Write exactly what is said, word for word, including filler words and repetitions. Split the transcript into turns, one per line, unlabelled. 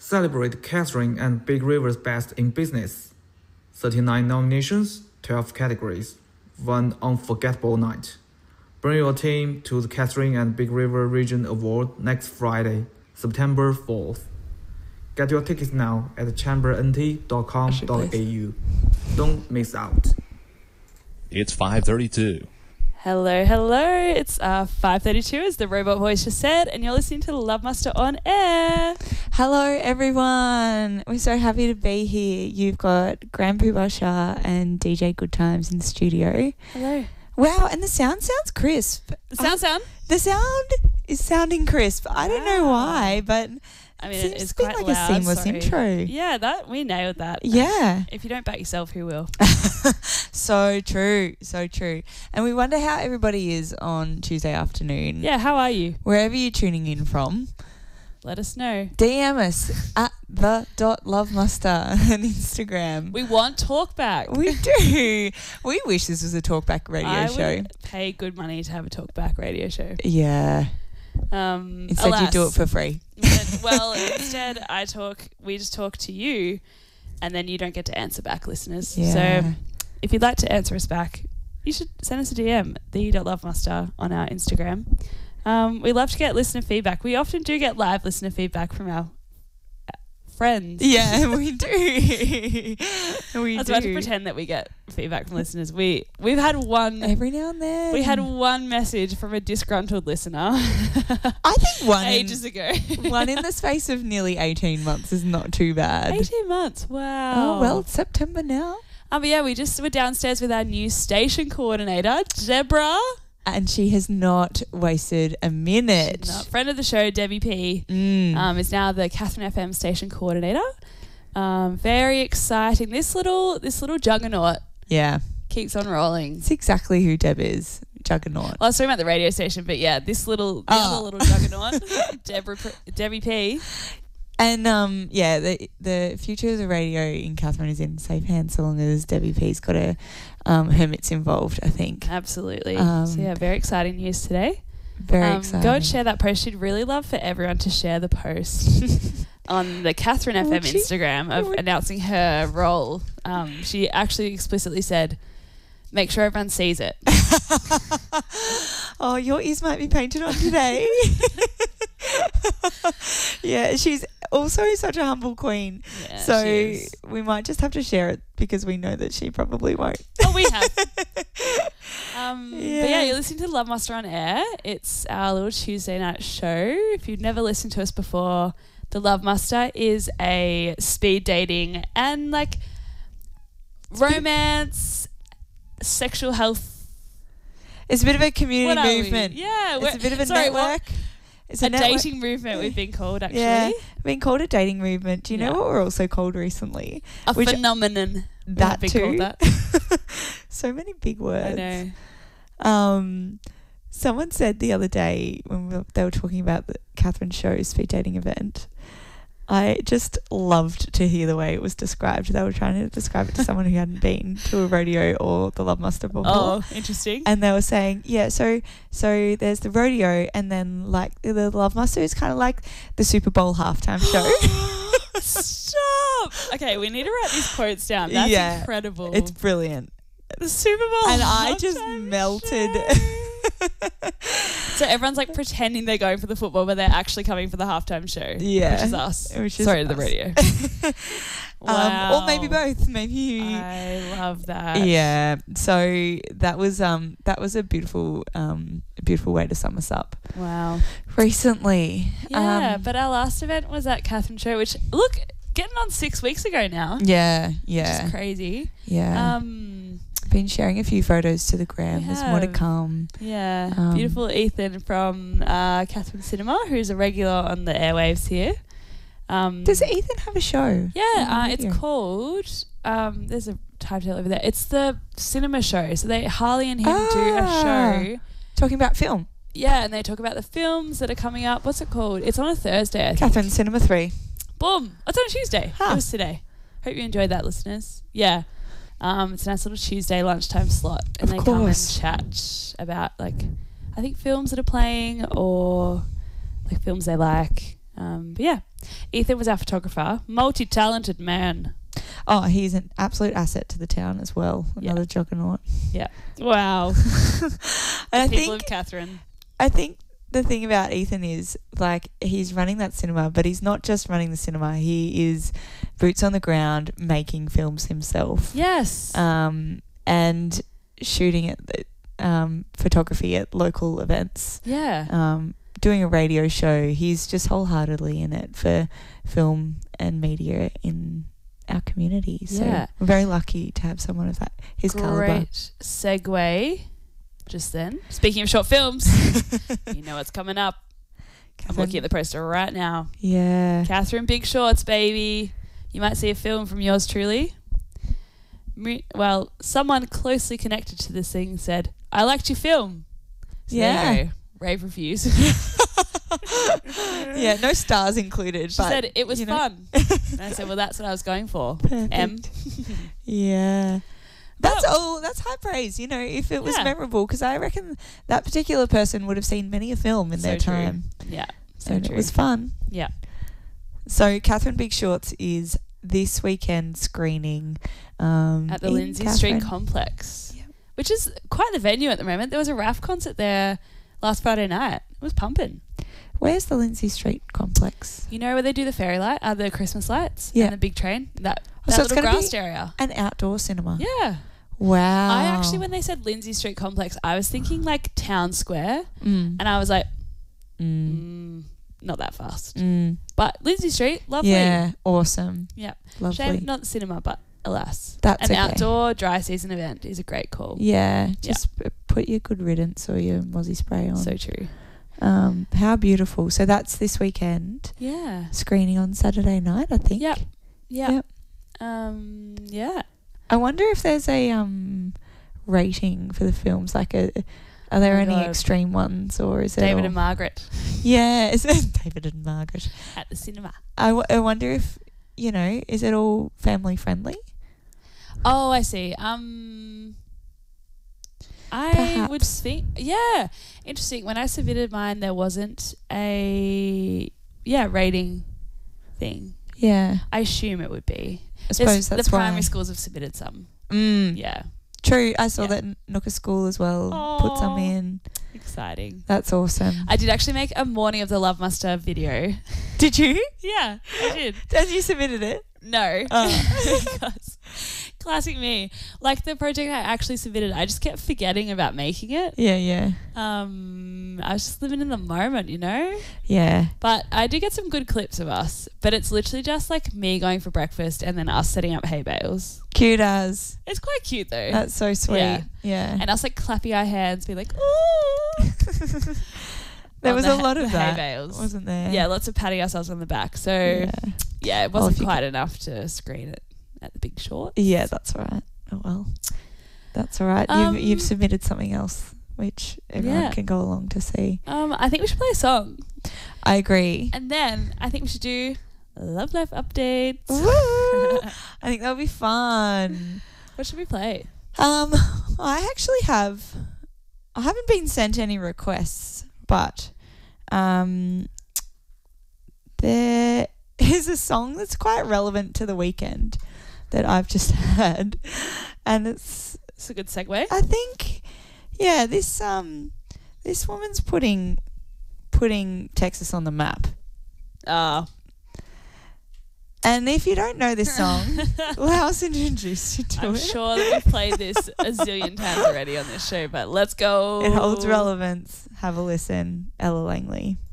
celebrate Catherine and Big River's best in business. thirty-nine nominations, twelve categories, one unforgettable night. Bring your team to the Catherine and Big River Region Award next Friday, September fourth. Get your tickets now at chamber n t dot com dot a u. Don't miss out.
It's five thirty-two.
Hello, hello. It's uh, five thirty-two, as the robot voice just said, and you're listening to Love Muster on air.
Hello, everyone. We're so happy to be here. You've got Grand Poobah Shah and D J Good Times in the studio.
Hello.
Wow, and the sound sounds crisp.
The sound sound?
The sound is sounding crisp. I don't know why, but
I mean,
seems
it is
to be
quite
like
loud,
a seamless
sorry.
intro.
Yeah, that we nailed that.
Yeah.
If you don't back yourself, who will?
So true, so true. And we wonder how everybody is on Tuesday afternoon.
Yeah, how are you?
Wherever you're tuning in from,
let us know.
D M us at the dot lovemuster on Instagram.
We want talkback.
We do. We wish this was a talkback radio
I
show.
would pay good money to have a talkback radio show.
Yeah.
Um,
Instead,
alas,
you do it for free.
But, well, instead, I talk. We just talk to you, and then you don't get to answer back, listeners.
Yeah.
So, if you'd like to answer us back, you should send us a D M, the dot lovemuster on our Instagram. Um, we love to get listener feedback. We often do get live listener feedback from our friends.
Yeah, we do. we
I was
do.
about to pretend that we get feedback from listeners. We we've had one
every now and then.
We had one message from a disgruntled listener.
I think one
ages
in,
ago.
one in the space of nearly eighteen months is not too bad.
Eighteen months. Wow.
Oh well, it's September now.
Um, but yeah, we just were downstairs with our new station coordinator, Deborah.
And she has not wasted a minute.
No, friend of the show, Debbie P,
Mm.
um, is now the Catherine F M station coordinator. Um, very exciting. This little this little juggernaut
Yeah.
keeps on rolling.
It's exactly who Deb is. Juggernaut.
Well, I was talking about the radio station, but yeah, this little the
Oh.
other little juggernaut, Deborah Debbie P.
And um, yeah, the the future of the radio in Catherine is in safe hands so long as Debbie P's got her um, hermits involved, I think.
Absolutely.
Um,
so yeah, very exciting news today.
Very
um,
exciting.
Go and share that post. She'd really love for everyone to share the post on the Catherine F M
Would she?
Instagram of
Would-
announcing her role. Um, she actually explicitly said, make sure everyone sees it.
Oh, your ears might be painted on today. Yeah, she's also such a humble queen.
Yeah,
so
she is.
we might just have to share it because we know that she probably won't.
Oh, we have. um,
Yeah.
But yeah, you're listening to Love Muster on Air. It's our little Tuesday night show. If you've never listened to us before, the Love Muster is a speed dating and like romance, sexual health.
It's a bit of a community
What are we?
movement.
Yeah,
It's
we're-
a bit of a
sorry, what?
network. It's
A,
a, network.
dating movement we've been called, actually.
Yeah, been called a dating movement. Do you
Yeah.
know what we're also called recently?
A
Which-
phenomenon. We
That
have been
too.
called that.
So many big
I
words.
know.
Um, someone said the other day when we were, they were talking about the Catherine Show speed dating event, I just loved to hear the way it was described. They were trying to describe it to someone who hadn't been to a rodeo or the Love Muster before.
Oh, interesting.
And they were saying, yeah, so so there's the rodeo, and then like the, the Love Muster is kind of like the Super Bowl halftime show.
Stop. Okay, we need to write these quotes down. That's
Yeah,
incredible.
It's brilliant.
the Super Bowl.
And I just
halftime
melted.
show. So everyone's like pretending they're going for the football, but they're actually coming for the halftime show.
Yeah.
Which is us.
Which is
Sorry to
us.
the radio.
Um, or maybe
Wow.
both. Maybe.
I love that.
Yeah. So that was um that was a beautiful um a beautiful way to sum us up.
Wow.
Recently.
Yeah,
Um,
but our last event was at Catherine Show, which look, getting on six weeks ago now.
yeah,
Which
yeah,
is crazy.
yeah.
Um
Been sharing a few photos to the gram.
We
There's more to
have.
come.
Yeah,
Um,
beautiful Ethan from uh, Catherine Cinema, who's a regular on the airwaves here. Um,
Does Ethan have a show?
yeah,
on the
uh, it's
radio?
called. Um, there's a title over there. It's the cinema show. So they Harley and him do a
Ah.
show.
Talking about film.
Yeah, and they talk about the films that are coming up. What's it called? It's on a Thursday. I think.
Catherine Cinema three.
Boom! It's on a Tuesday.
Huh.
It was today. Hope you enjoyed that, listeners. Yeah. Um, it's a nice little Tuesday lunchtime slot, and
Of
they
course.
come and chat about like I think films that are playing or like films they like. Um, But yeah, Ethan was our photographer, multi-talented man.
Oh, he's an absolute asset to the town as well.
Yeah.
Another juggernaut.
Yeah. Wow.
And I
People
think
of Catherine.
I think the thing about Ethan is, like, he's running that cinema, but he's not just running the cinema. He is boots on the ground, making films himself.
Yes.
Um, and shooting at the, um, photography at local events.
yeah.
Um, doing a radio show. He's just wholeheartedly in it for film and media in our community. So
Yeah.
we're very lucky to have someone of that his caliber.
Great segue just then. Speaking of short films, you know what's coming up. I'm looking at the poster right now.
Yeah.
Catherine Big Shorts, baby. You might see a film from yours truly. Me- Well, someone closely connected to this thing said, I liked your film. So
Yeah.
there you go. Rave reviews.
Yeah, no stars included.
She
but,
said it was
you know.
fun. And I said, well, that's what I was going for.
Perfect.
M.
Yeah. That's
But-
all. That's high praise, you know, if it was
Yeah.
memorable, because I reckon that particular person would have seen many a film in
So
their
true.
time.
Yeah. So
and
true.
it was fun.
Yeah.
So Catherine Big Shorts is this weekend screening um,
At the
in
Lindsay Street
Catherine.
Complex,
Yep.
which is quite the venue at the moment. There was a R A F concert there last Friday night. It was pumping.
Where's the Lindsay Street Complex?
You know where they do the fairy light, uh, the Christmas lights,
Yeah.
and the big train. That,
Oh,
that
so it's
little
gonna be-
grassed area.
An outdoor cinema.
Yeah.
Wow.
I actually, when they said Lindsay Street Complex, I was thinking like Town Square,
Mm.
and I was like,
Mm.
mm, not that fast.
Mm.
But Lindsay Street, lovely.
Yeah, awesome.
Yeah.
Lovely.
Shame not the cinema, but alas,
That's
an
okay.
outdoor dry season event is a great call.
Yeah, just p- put your good riddance or your mozzie spray on.
So true.
Um, how beautiful. So that's this weekend.
Yeah.
Screening on Saturday night, I think.
Yep. Yeah.
Yep.
Um. Yeah.
I wonder if there's a um rating for the films. Like, a, are there
Oh
any
God.
extreme ones, or is it
David
all-
and Margaret
Yeah, is it David and Margaret?
at the cinema.
I, w- I wonder if, you know, is it all family friendly?
Oh, I see. Um, I would
Perhaps.
think, yeah, interesting. When I submitted mine, there wasn't a yeah rating thing.
Yeah,
I assume it would be.
I
There's-
suppose that's
the primary
why.
schools have submitted some.
Mm,
Yeah,
True. I saw
Yeah.
that Nooka School as well. Put some
Aw.
in.
exciting.
That's awesome.
I did actually make a Morning of the Love Muster video.
Did you?
Yeah, I did.
And you submitted it?
No.
Oh.
Because classic me. Like the project I actually submitted, I just kept forgetting about making it.
Yeah, yeah.
Um, I was just living in the moment, you know?
Yeah.
But I do get some good clips of us. But it's literally just like me going for breakfast and then us setting up hay bales.
Cute as.
It's quite cute though.
That's so sweet.
Yeah.
Yeah.
and us like clappy our hands, be like, ooh.
There
on
was
the
a
ha-
lot
the
of
hay
that,
bales.
wasn't there?
Yeah, lots of patting ourselves on the back. So
Yeah.
yeah, it
Well,
wasn't
if you
quite enough to screen it at the Big Short.
Yeah, that's all right. Oh, well. That's all right.
Um,
you've, you've submitted something else, which everyone
Yeah.
can go along to see.
Um, I think we should play a song.
I agree.
And then I think we should do Love Life updates.
Woo! I think that would be fun.
What should we play?
Um, I actually have. I haven't been sent any requests, but um, there is a song that's quite relevant to the weekend that I've just had, and it's.
It's a good segue.
I think, yeah, this um, this woman's putting putting Texas on the map.
Uh,
And if you don't know this song, allow us to introduce you to
I'm
it.
sure that we've played this a zillion times already on this show, but let's go.
It holds relevance. Have a listen. Ella Langley.